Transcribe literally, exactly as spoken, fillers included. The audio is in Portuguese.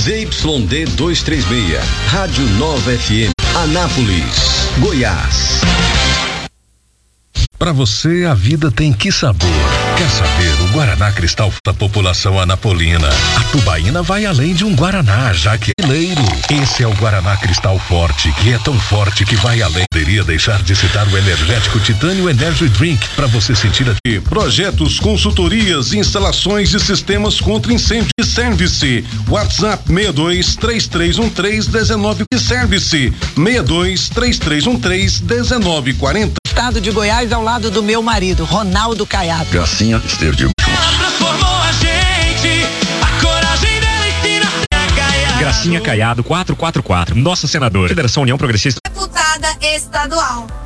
Z Y D duzentos e trinta e seis, Rádio Nova F M, Anápolis, Goiás. Para você, a vida tem que sabor. Quer saber? O Guaraná Cristal da população anapolina. A tubaína vai além de um Guaraná, já que é leiro. Esse é o Guaraná Cristal Forte, que é tão forte que vai além. Poderia deixar de citar o energético Titânio Energy Drink para você sentir aqui. Projetos, consultorias, instalações de sistemas contra incêndio e service. WhatsApp seis dois três três um três um nove e service seis dois três três um três um nove quatro zero. Estado de Goiás ao lado do meu marido, Ronaldo Caiado. Gracinha esteve de Ela transformou a gente, a coragem dela ensina a Caiado. Gracinha Caiado quatrocentos e quarenta e quatro. Nossa senadora, Federação União Progressista. Deputada estadual.